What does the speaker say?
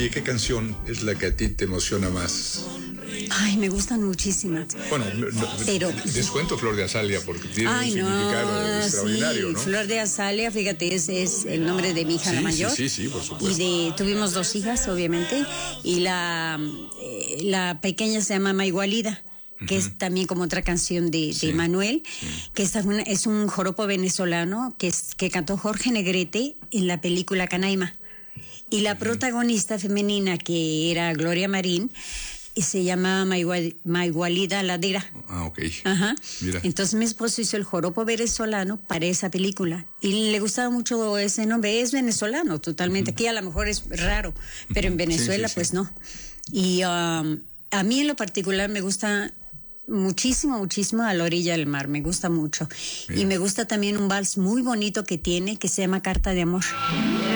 Oye, ¿qué canción es la que a ti te emociona más? Ay, me gustan muchísimas. Bueno, pero descuento Flor de Azalea porque tiene un no, significado extraordinario, sí, ¿no? Flor de Azalea, fíjate, es el nombre de mi hija, la mayor. Sí, por supuesto. Tuvimos 2 hijas, obviamente, y la pequeña se llama Maigualida, que es también como otra canción de Manuel, que es un joropo venezolano que cantó Jorge Negrete en la película Canaima. Y la protagonista femenina, que era Gloria Marín, se llama Maigualida Ladera. Ah, ok. Ajá. Mira. Entonces mi esposo hizo el joropo venezolano para esa película. Y le gustaba mucho ese nombre. Es venezolano totalmente. Aquí a lo mejor es raro, pero en Venezuela pues no. Y a mí en lo particular me gusta muchísimo A la orilla del mar. Me gusta mucho. Mira. Y me gusta también un vals muy bonito que tiene, que se llama Carta de Amor.